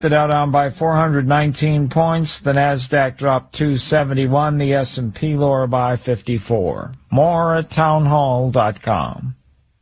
The Dow down by 419 points. The Nasdaq dropped 271. The S&P lower by 54. More at townhall.com.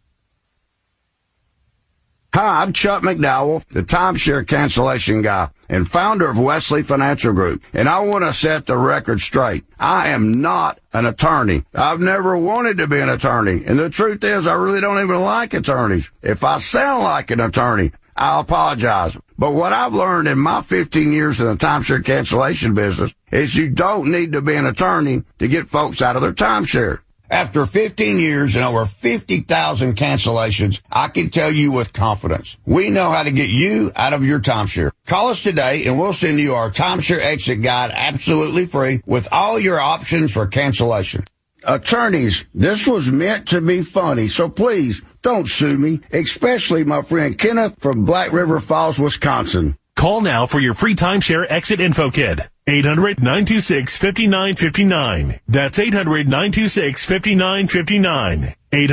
Hi, I'm Chuck McDowell, the timeshare cancellation guy and founder of Wesley Financial Group. And I want to set the record straight. I am not an attorney. I've never wanted to be an attorney. And the truth is, I really don't even like attorneys. If I sound like an attorney, I apologize. But what I've learned in my 15 years in the timeshare cancellation business is you don't need to be an attorney to get folks out of their timeshare. After 15 years and over 50,000 cancellations, I can tell you with confidence, we know how to get you out of your timeshare. Call us today and we'll send you our timeshare exit guide absolutely free with all your options for cancellation. Attorneys, this was meant to be funny, so please don't sue me, especially my friend Kenneth from Black River Falls, Wisconsin. Call now for your free timeshare exit info kit. 800-926-5959. That's 800-926-5959.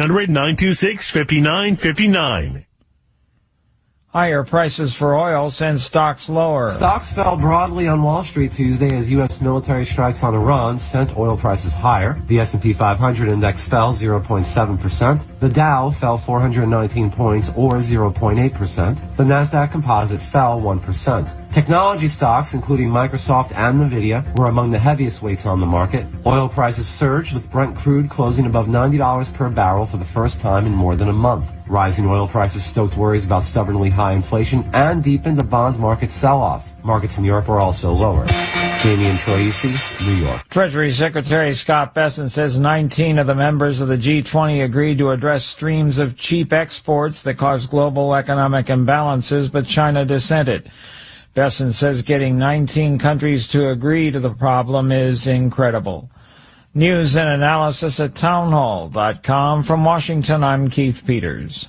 800-926-5959. Higher prices for oil send stocks lower. Stocks fell broadly on Wall Street Tuesday as U.S. military strikes on Iran sent oil prices higher. The S&P 500 index fell 0.7%. The Dow fell 419 points, or 0.8%. The Nasdaq Composite fell 1%. Technology stocks, including Microsoft and Nvidia, were among the heaviest weights on the market. Oil prices surged, with Brent crude closing above $90 per barrel for the first time in more than a month. Rising oil prices stoked worries about stubbornly high inflation and deepened the bond market sell-off. Markets in Europe are also lower. Damian Troisi, New York. Treasury Secretary Scott Bessent says 19 of the members of the G20 agreed to address streams of cheap exports that cause global economic imbalances, but China dissented. Bessent says getting 19 countries to agree to the problem is incredible. News and analysis at townhall.com. From Washington, I'm Keith Peters.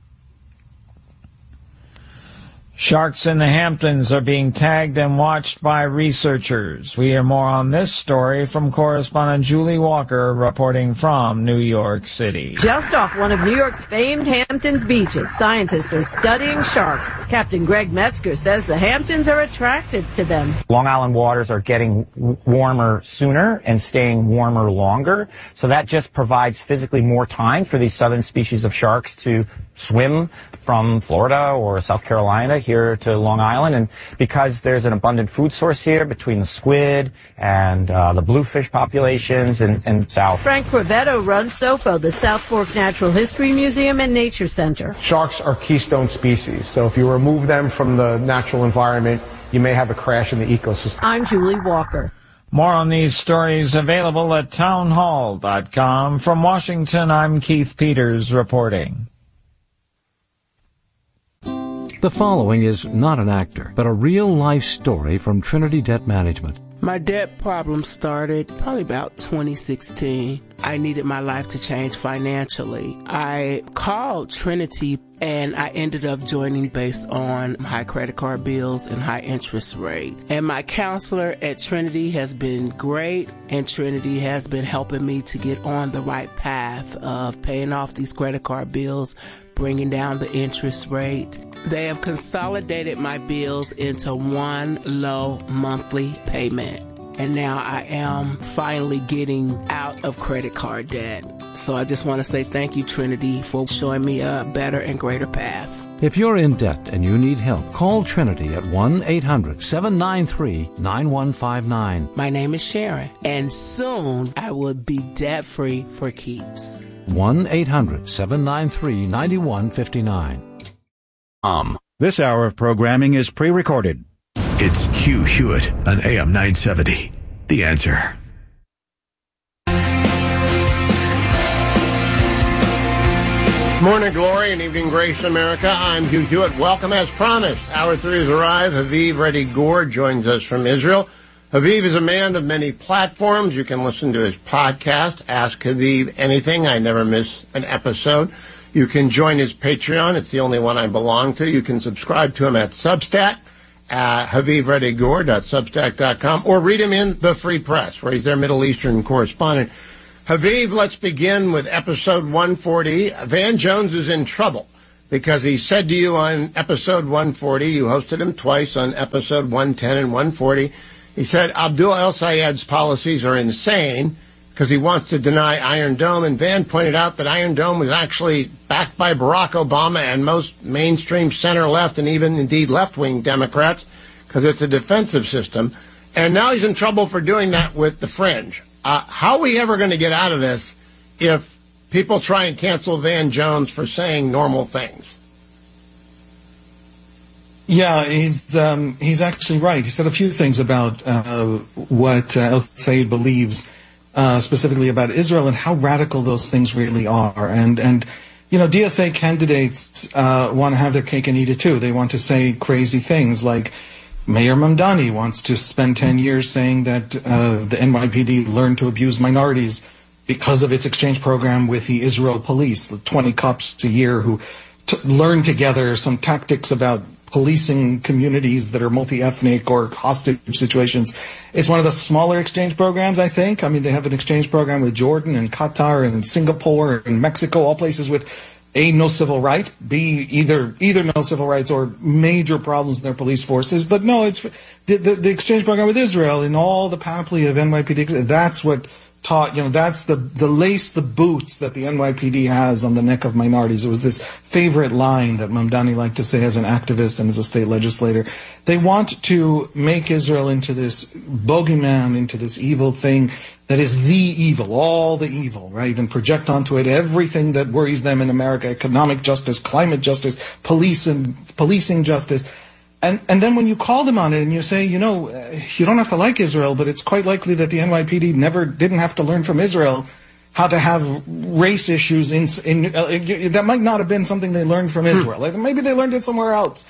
Sharks in the Hamptons are being tagged and watched by researchers. We hear more on this story from correspondent Julie Walker, reporting from New York City. Just off one of New York's famed Hamptons beaches, scientists are studying sharks. Captain Greg Metzger says the Hamptons are attractive to them. Long Island waters are getting warmer sooner and staying warmer longer, so that just provides physically more time for these southern species of sharks to swim from Florida or South Carolina here to Long Island. And because there's an abundant food source here between the squid and the bluefish populations and south. Frank Corvetto runs SOFO, the South Fork Natural History Museum and Nature Center. Sharks are keystone species, so if you remove them from the natural environment, you may have a crash in the ecosystem. I'm Julie Walker. More on these stories available at townhall.com. From Washington, I'm Keith Peters reporting. The following is not an actor, but a real-life story from Trinity Debt Management. My debt problem started probably about 2016. I needed my life to change financially. I called Trinity and I ended up joining based on high credit card bills and high interest rate. And my counselor at Trinity has been great, and Trinity has been helping me to get on the right path of paying off these credit card bills, bringing down the interest rate. They have consolidated my bills into one low monthly payment. And now I am finally getting out of credit card debt. So I just want to say thank you, Trinity, for showing me a better and greater path. If you're in debt and you need help, call Trinity at 1-800-793-9159. My name is Sharon, and soon I will be debt-free for keeps. 1-800-793-9159. This hour of programming is pre-recorded. It's Hugh Hewitt on AM 970. The Answer. Morning glory and evening grace, America. I'm Hugh Hewitt. Welcome as promised. Hour 3 has arrived. Haviv Reddy Gore joins us from Israel. Haviv is a man of many platforms. You can listen to his podcast, Ask Haviv Anything. I never miss an episode. You can join his Patreon. It's the only one I belong to. You can subscribe to him at Substack, at HavivReddyGore.substack.com, or read him in the Free Press, where he's their Middle Eastern correspondent. Haviv, let's begin with episode 140. Van Jones is in trouble. because he said to you on episode 140, you hosted him twice on episode 110 and 140, he said Abdul el-Sayed's policies are insane because he wants to deny Iron Dome, and Van pointed out that Iron Dome was actually backed by Barack Obama and most mainstream center-left and even, indeed, left-wing Democrats because it's a defensive system. And now he's in trouble for doing that with the fringe. How are we ever going to get out of this if people try and cancel Van Jones for saying normal things? Yeah, he's actually right. He said a few things about what el-Sayed believes, specifically about Israel and how radical those things really are. And you know, DSA candidates want to have their cake and eat it too. They want to say crazy things like Mayor Mamdani wants to spend 10 years saying that the NYPD learned to abuse minorities because of its exchange program with the Israel police, the 20 cops a year who learn together some tactics about policing communities that are multi-ethnic or hostage situations. It's one of the smaller exchange programs, I think. I mean, they have an exchange program with Jordan and Qatar and Singapore and Mexico, all places with A, no civil rights, B, either no civil rights or major problems in their police forces. But no, it's the exchange program with Israel in all the panoply of NYPD. That's what taught, you know, that's the lace, the boots that the NYPD has on the neck of minorities. It was this favorite line that Mamdani liked to say as an activist and as a state legislator. They want to make Israel into this bogeyman, into this evil thing that is the evil, all the evil, right? And project onto it everything that worries them in America: economic justice, climate justice, policing justice. And then when you call them on it and you say, you know, you don't have to like Israel, but it's quite likely that the NYPD didn't have to learn from Israel how to have race issues that might not have been something they learned from Israel. Like, maybe they learned it somewhere else.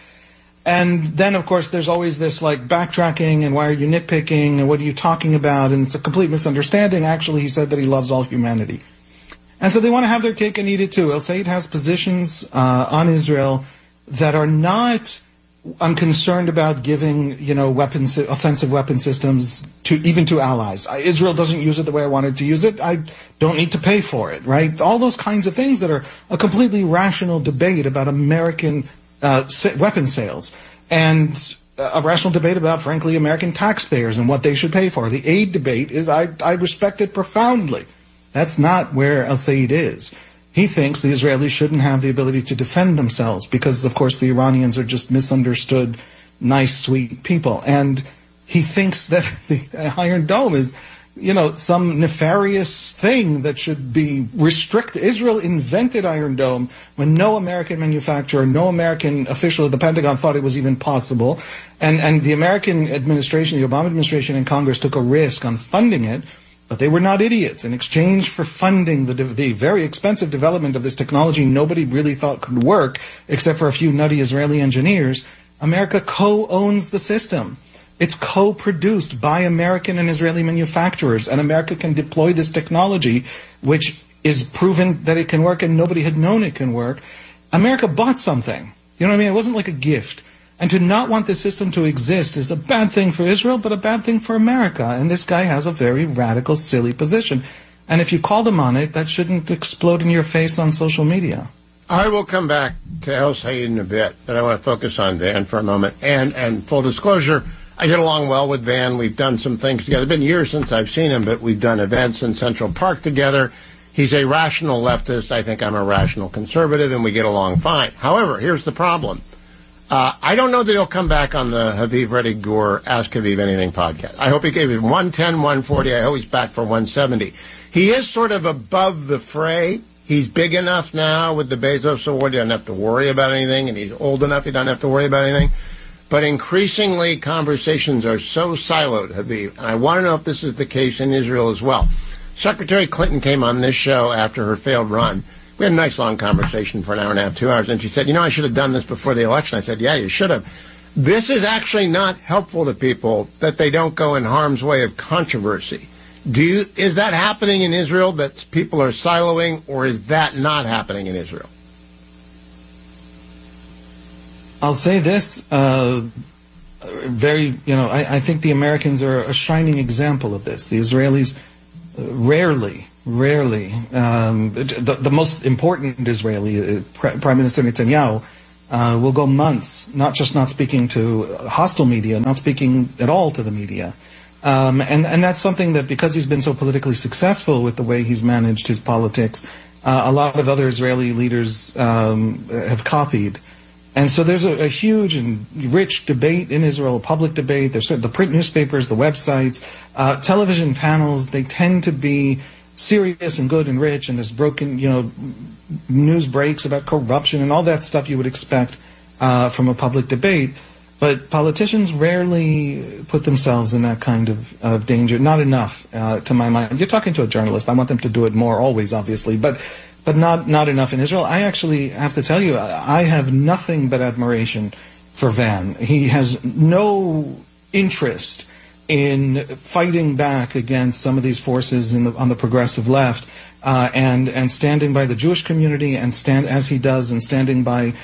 And then, of course, there's always this, like, backtracking and why are you nitpicking and what are you talking about? And it's a complete misunderstanding. Actually, he said that he loves all humanity. And so they want to have their cake and eat it, too. El-Sayed has positions on Israel that are not... I'm concerned about giving, you know, offensive weapon systems even to allies. Israel doesn't use it the way I wanted to use it. I don't need to pay for it, right? All those kinds of things that are a completely rational debate about American weapon sales, and a rational debate about, frankly, American taxpayers and what they should pay for. The aid debate is, I respect it profoundly. That's not where el-Sayed is. He thinks the Israelis shouldn't have the ability to defend themselves because, of course, the Iranians are just misunderstood, nice, sweet people. And he thinks that the Iron Dome is, you know, some nefarious thing that should be restricted. Israel invented Iron Dome when no American manufacturer, no American official at the Pentagon thought it was even possible. And the American administration, the Obama administration and Congress took a risk on funding it. But they were not idiots. In exchange for funding the very expensive development of this technology nobody really thought could work, except for a few nutty Israeli engineers, America co-owns the system. It's co-produced by American and Israeli manufacturers, and America can deploy this technology, which is proven that it can work and nobody had known it can work. America bought something. You know what I mean? It wasn't like a gift. And to not want this system to exist is a bad thing for Israel, but a bad thing for America. And this guy has a very radical, silly position. And if you call them on it, that shouldn't explode in your face on social media. I will come back to el-Sayed in a bit, but I want to focus on Van for a moment. And full disclosure, I get along well with Van. We've done some things together. It's been years since I've seen him, but we've done events in Central Park together. He's a rational leftist. I think I'm a rational conservative, and we get along fine. However, here's the problem. I don't know that he'll come back on the Haviv Reddy Gore Ask Haviv Anything podcast. I hope he gave him 110, 140. I hope he's back for 170. He is sort of above the fray. He's big enough now with the Bezos Award. He doesn't have to worry about anything, and he's old enough he doesn't have to worry about anything. But increasingly, conversations are so siloed, Haviv. And I want to know if this is the case in Israel as well. Secretary Clinton came on this show after her failed run. We had a nice long conversation for an hour and a half, 2 hours, and she said, you know, I should have done this before the election. I said, yeah, you should have. This is actually not helpful to people that they don't go in harm's way of controversy. Is that happening in Israel, that people are siloing, or is that not happening in Israel? I'll say this, I think the Americans are a shining example of this. The Israelis rarely The most important Israeli, Prime Minister Netanyahu, will go months not speaking to hostile media, not speaking at all to the media. And that's something that, because he's been so politically successful with the way he's managed his politics, a lot of other Israeli leaders have copied. And so there's a huge and rich debate in Israel, a public debate. There's the print newspapers, the websites, television panels. They tend to be serious and good and rich, and there's broken, news breaks about corruption and all that stuff you would expect from a public debate. But politicians rarely put themselves in that kind of danger. Not enough, to my mind. You're talking to a journalist. I want them to do it more, always, obviously, but not enough in Israel. I actually have to tell you, I have nothing but admiration for Van. He has no interest in fighting back against some of these forces on the progressive left, and standing by the Jewish community, and standing by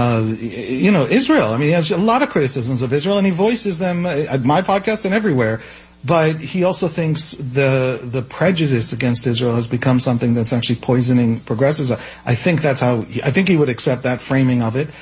Israel. I mean, he has a lot of criticisms of Israel, and he voices them at my podcast and everywhere. But he also thinks the prejudice against Israel has become something that's actually poisoning progressives. I think he would accept that framing of it.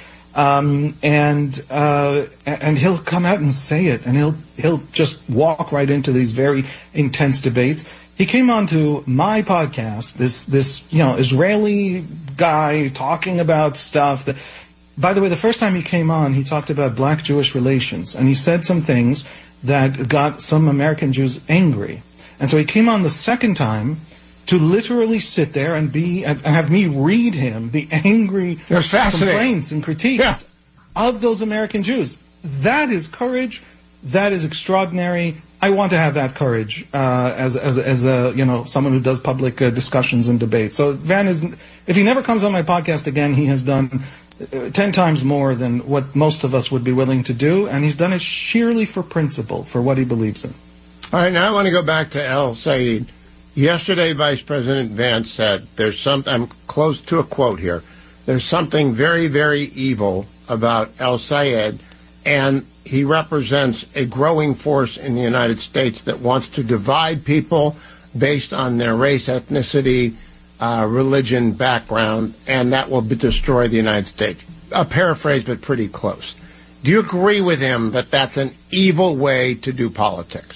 And he'll come out and say it, and he'll just walk right into these very intense debates. He came on to my podcast, this Israeli guy talking about stuff that, by the way, the first time he came on, he talked about black-Jewish relations, and he said some things that got some American Jews angry. And so he came on the second time to literally sit there and have me read him the angry complaints and critiques of those American Jews. That is courage. That is extraordinary. I want to have that courage as someone who does public discussions and debates. So Van if he never comes on my podcast again, he has done 10 times more than what most of us would be willing to do, and he's done it sheerly for principle, for what he believes in. All right, now I want to go back to El Sayed. Yesterday, Vice President Vance said, I'm close to a quote here, there's something very, very evil about El Sayed, and he represents a growing force in the United States that wants to divide people based on their race, ethnicity, religion, background, and that will destroy the United States. A paraphrase, but pretty close. Do you agree with him that that's an evil way to do politics?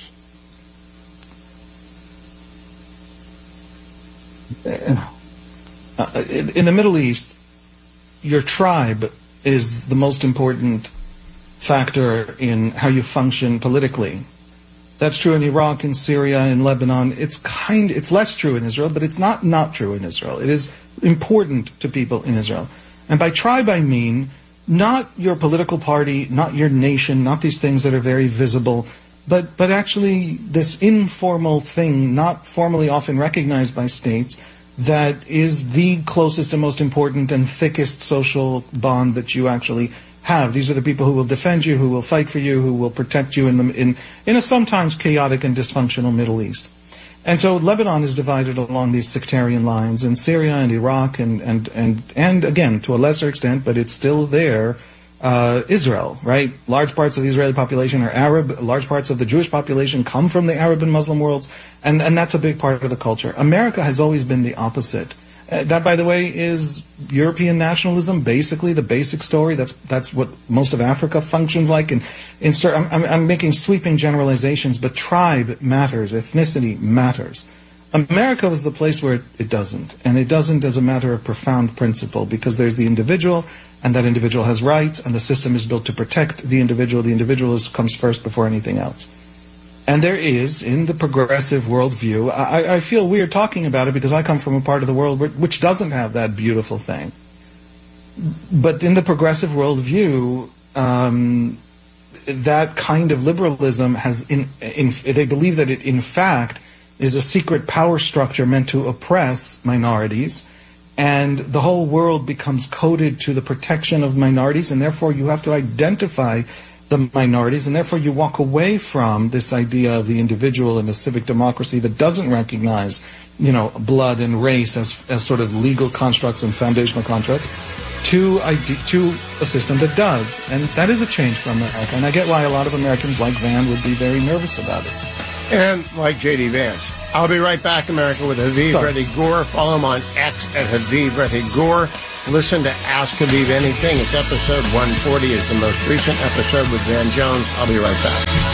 In the Middle East, your tribe is the most important factor in how you function politically. That's true in Iraq, in Syria, in Lebanon. It's less true in Israel, but it's not true in Israel. It is important to people in Israel. And by tribe, I mean not your political party, not your nation, not these things that are very visible, but actually this informal thing, not formally often recognized by states, that is the closest and most important and thickest social bond that you actually have. These are the people who will defend you, who will fight for you, who will protect you in a sometimes chaotic and dysfunctional Middle East. And so Lebanon is divided along these sectarian lines, and Syria and Iraq and again, to a lesser extent, but it's still there, Israel, right? Large parts of the Israeli population are Arab. Large parts of the Jewish population come from the Arab and Muslim worlds, and that's a big part of the culture. America has always been the opposite. That, by the way, is European nationalism, basically the basic story. That's what most of Africa functions like. And I'm making sweeping generalizations, but tribe matters, ethnicity matters. America was the place where it doesn't, and it doesn't as a matter of profound principle, because there's the individual, and that individual has rights, and the system is built to protect the individual. The individual comes first before anything else. And there is, in the progressive worldview, I feel weird talking about it because I come from a part of the world which doesn't have that beautiful thing. But in the progressive worldview, that kind of liberalism has, they believe that it in fact is a secret power structure meant to oppress minorities, and the whole world becomes coded to the protection of minorities, and therefore you have to identify the minorities, and therefore you walk away from this idea of the individual in a civic democracy that doesn't recognize, blood and race as sort of legal constructs and foundational constructs, to a system that does. And that is a change for America. And I get why a lot of Americans like Van would be very nervous about it. And like J.D. Vance. I'll be right back, America, with Haviv Reddy Gore. Follow him on X at Haviv Reddy Gore. Listen to Ask Haviv Anything. It's episode 140. It's the most recent episode with Van Jones. I'll be right back.